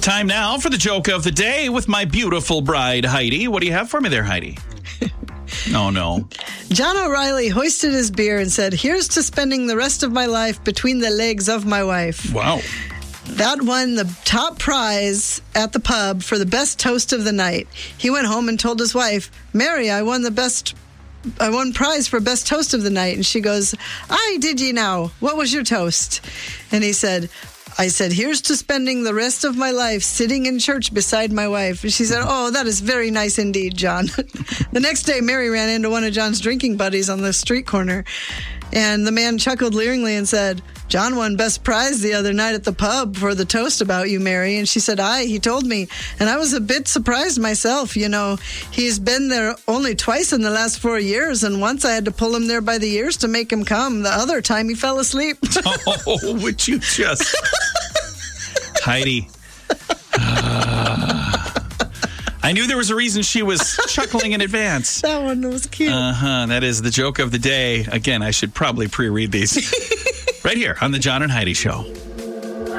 Time now for the joke of the day with my beautiful bride, Heidi. What do you have for me there, Heidi? Oh, no. John O'Reilly hoisted his beer and said, "Here's to spending the rest of my life between the legs of my wife." Wow. That won the top prize at the pub for the best toast of the night. He went home and told his wife, "Mary, I won prize for best toast of the night." And she goes, "Aye, did ye now? What was your toast?" And he said, "I said, here's to spending the rest of my life sitting in church beside my wife." And she said, "Oh, that is very nice indeed, John." The next day, Mary ran into one of John's drinking buddies on the street corner. And the man chuckled leeringly and said, "John won best prize the other night at the pub for the toast about you, Mary." And she said, "Aye, he told me. And I was a bit surprised myself. You know, he's been there only twice in the last 4 years. And once I had to pull him there by the ears to make him come. The other time he fell asleep." Oh, would you just... Heidi. I knew there was a reason she was chuckling in advance. That one was cute. That is the joke of the day. Again, I should probably pre-read these. Right here on the John and Heidi Show.